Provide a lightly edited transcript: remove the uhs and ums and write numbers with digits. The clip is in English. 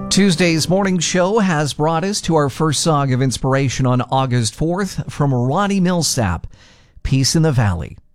Tuesday's morning show has brought us to our first song of inspiration on August 4th from Ronnie Milsap, Peace in the Valley.